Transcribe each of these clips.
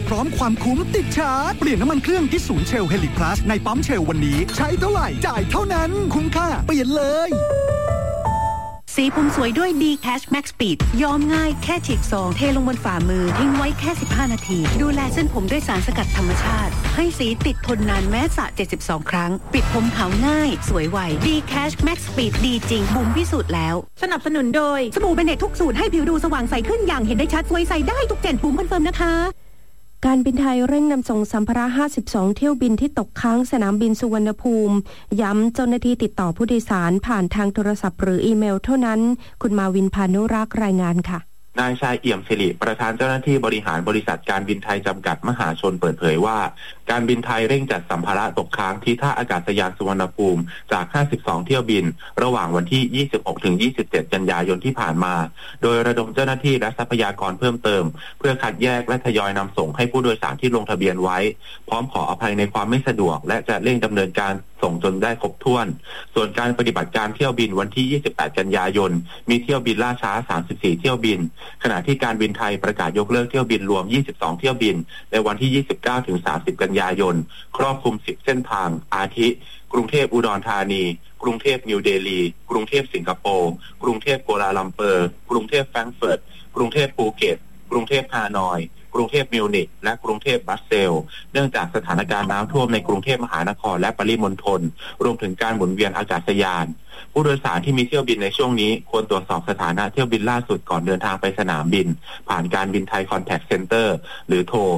พร้อมความคุ้มติดชาร์จเปลี่ยนน้ำมันเครื่องที่ศูนย์เชลเฮลิพลัสในปั๊มเชลวันนี้ใช้เท่าไหร่จ่ายเท่านั้นคุ้มค่าเปลี่ยนเลยสีผมสวยด้วย D-Cash Max Speed ย้อมง่ายแค่ฉีกซองเทลงบนฝ่ามือทิ้งไว้แค่15นาทีดูแลเส้นผมด้วยสารสกัดธรรมชาติให้สีติดทนนานแม้สระ72ครั้งปิดผมขาวง่ายสวยไว D-Cash Max Speed ดีจริงบุ๋มพิสูจน์แล้วสนับสนุนโดยสบู่เบเนตทุกสูตรให้ผิวดูสว่างใสขึ้นอย่างเห็นได้ชัดสวยใสได้ทุกเจนบุ๋มคอนเฟิร์มนะคะการบินไทยเร่งนำส่งสัมภาระ52เที่ยวบินที่ตกค้างสนามบินสุวรรณภูมิย้ำเจ้าหน้าที่ติดต่อผู้โดยสารผ่านทางโทรศัพท์หรืออีเมลเท่านั้นคุณมาวินพานุรักษ์รายงานค่ะนายชายเอี่ยมสิริประธานเจ้าหน้าที่บริหารบริษัทการบินไทยจำกัดมหาชนเปิดเผยว่าการบินไทยเร่งจัดสัมภาระตกค้างที่ท่าอากาศยานสุวรรณภูมิจาก52เที่ยวบินระหว่างวันที่26ถึง27กันยายนที่ผ่านมาโดยระดมเจ้าหน้าที่และทรัพยากรเพิ่มเติมเพื่อคัดแยกและทยอยนำส่งให้ผู้โดยสารที่ลงทะเบียนไว้พร้อมขออภัยในความไม่สะดวกและจะเร่งดำเนินการส่งจนได้ครบถ้วนส่วนการปฏิบัติการเที่ยวบินวันที่28กันยายนมีเที่ยวบินล่าช้า34เที่ยวบินขณะที่การบินไทยประกาศยกเลิกเที่ยวบินรวม22เที่ยวบินในวันที่29ถึง30กันยายนครอบคลุม10เส้นทางอาทิกรุงเทพอุดรธานีกรุงเทพนิวเดลีกรุงเทพสิงคโปร์กรุงเทพกัวลาลัมเปอร์กรุงเทพแฟรงก์เฟิร์ตกรุงเทพภูเก็ตกรุงเทพฮานอยกรุงเทพมิวนิกและกรุงเทพบรัสเซลส์เนื่องจากสถานการณ์น้ำท่วมในกรุงเทพมหานครและปริมณฑลรวมถึงการหมุนเวียนอากาศยานผู้โดยสารที่มีเที่ยวบินในช่วงนี้ควรตรวจสอบสถานะเที่ยวบินล่าสุดก่อนเดินทางไปสนามบินผ่านการบินไทยคอนแทคเซ็นเตอร์หรือโทร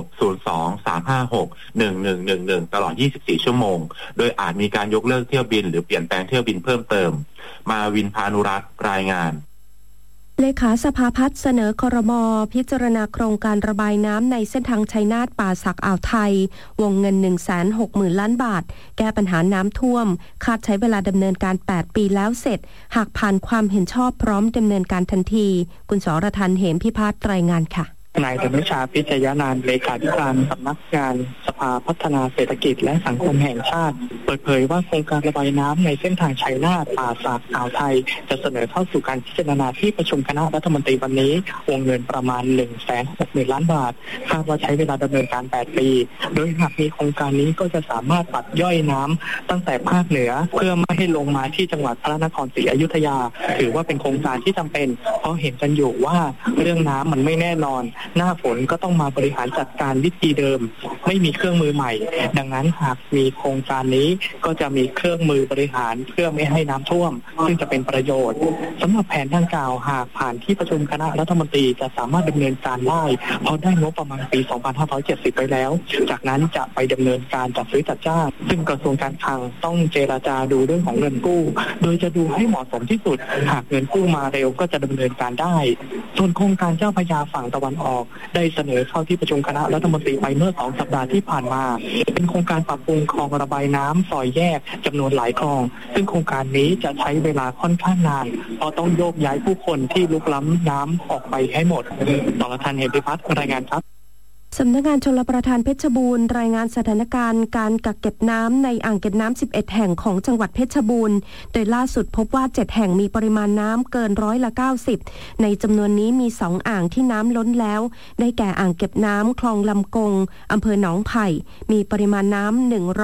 02-356-1111ตลอด24ชั่วโมงโดยอาจมีการยกเลิกเที่ยวบินหรือเปลี่ยนแปลงเที่ยวบินเพิ่มเติมมาวินพานุรักษ์รายงานเลขาสภาพัฒน์เสนอครม.พิจารณาโครงการระบายน้ำในเส้นทางชัยนาทป่าสักอ่าวไทยวงเงิน 160,000 ล้านบาทแก้ปัญหาน้ำท่วมคาดใช้เวลาดำเนินการ8ปีแล้วเสร็จหากผ่านความเห็นชอบพร้อมดำเนินการทันทีคุณสรทันเหมพิพัฒน์รายงานค่ะนายธนุชาพิชยานานต์เลขาธิการสำนักงานสภาพัฒนาเศรษฐกิจและสังคมแห่งชาติเปิดเผยว่าโครงการระบายน้ำในเส้นทางชัยนาทป่าสักอ่าวไทยจะเสนอเข้าสู่การพิจารณาที่ประชุมคณะรัฐมนตรีวันนี้วงเงินประมาณ 160,000 ล้านบาทคาดว่าใช้เวลาดำเนินการ8ปีโดยหากมีโครงการนี้ก็จะสามารถตัดย่อยน้ำตั้งแต่ภาคเหนือเพื่อไม่ให้ลงมาที่จังหวัดพระนครศรีอยุธยาถือว่าเป็นโครงการที่จำเป็นเพราะเห็นกันอยู่ว่าเรื่องน้ำมันไม่แน่นอนหน้าฝนก็ต้องมาบริหารจัดการวิธีเดิมไม่มีเครื่องมือใหม่ดังนั้นหากมีโครงการนี้ก็จะมีเครื่องมือบริหารเพื่อไม่ให้น้ำท่วมซึ่งจะเป็นประโยชน์สำหรับแผนดังกล่าวหากผ่านที่ประชุมคณะรัฐมนตรีจะสามารถดำเนินการได้เพราะได้งบประมาณปี 2570 ไปแล้วจากนั้นจะไปดำเนินการจัดซื้อจัดจ้างซึ่งกระทรวงการคลังต้องเจรจาดูเรื่องของเงินกู้โดยจะดูให้เหมาะสมที่สุดหากเงินกู้มาเร็วก็จะดำเนินการได้ส่วนโครงการเจ้าพระยาฝั่งตะวันออกได้เสนอเข้าที่ประชุมคณะรัฐมนตรีไปเมื่อ2 สัปดาห์ที่ผ่านมาเป็นโครงการปรับปรุงคลองระบายน้ำซอยแยกจำนวนหลายคลองซึ่งโครงการนี้จะใช้เวลาค่อนข้างนานเพราะต้องโยกย้ายผู้คนที่ลุกล้ำน้ำออกไปให้หมดต่อทันเหตุพิพัฒน์รายงานครับสำนักงานชลประทานเพชรบูรณ์รายงานสถานการณ์การกักเก็บน้ำในอ่างเก็บน้ำ11แห่งของจังหวัดเพชรบูรณ์โดยล่าสุดพบว่า7แห่งมีปริมาณน้ำเกิน90%ในจำนวนนี้มี2อ่างที่น้ำล้นแล้วได้แก่อ่างเก็บน้ำคลองลำกงอำเภอหนองไผ่มีปริมาณน้ำ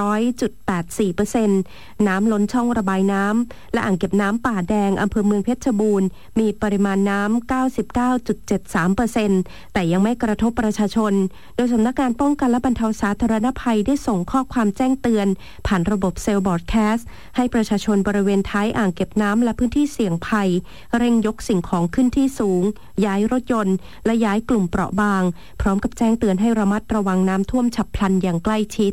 100.84% น้ำล้นช่องระบายน้ำและอ่างเก็บน้ำป่าแดงอำเภอเมืองเพชรบูรณ์มีปริมาณน้ำ 99.73% แต่ยังไม่กระทบประชาชนโดยสำนักงานป้องกันและบรรเทาสาธารณภัยได้ส่งข้อความแจ้งเตือนผ่านระบบเซลล์บอร์ดแคสต์ให้ประชาชนบริเวณท้ายอ่างเก็บน้ำและพื้นที่เสี่ยงภัยเร่งยกสิ่งของขึ้นที่สูงย้ายรถยนต์และย้ายกลุ่มเปราะบางพร้อมกับแจ้งเตือนให้ระมัดระวังน้ำท่วมฉับพลันอย่างใกล้ชิด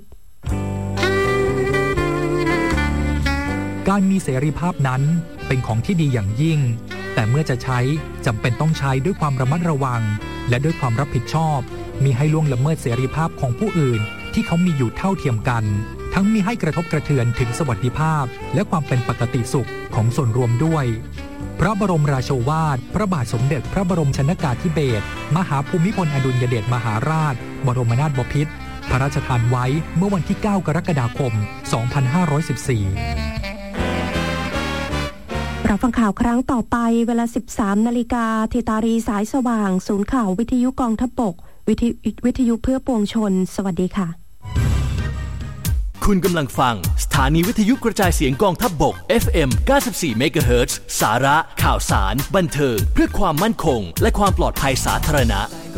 การมีเสรีภาพนั้นเป็นของที่ดีอย่างยิ่งแต่เมื่อจะใช้จำเป็นต้องใช้ด้วยความระมัดระวังและด้วยความรับผิดชอบมิให้ล่วงละเมิดเสรีภาพของผู้อื่นที่เขามีอยู่เท่าเทียมกันทั้งมิให้กระทบกระเทือนถึงสวัสดิภาพและความเป็นปกติสุขของส่วนรวมด้วยพระบรมราโชวาทพระบาทสมเด็จพระบรมชนกาธิเบศรมหาภูมิพลอดุลยเดชมหาราชบรมนาถบพิตรพระราชทานไว้เมื่อวันที่ 9 กรกฎาคม 2514 รับฟังข่าวครั้งต่อไปเวลา 13 นาฬิกาทิตารีสายสว่างศูนย์ข่าววิทยุกองทัพบกวิทยุเพื่อปวงชนสวัสดีค่ะคุณกำลังฟังสถานีวิทยุกระจายเสียงกองทัพบก FM 94 MHz สาระข่าวสารบันเทิงเพื่อความมั่นคงและความปลอดภัยสาธารณะ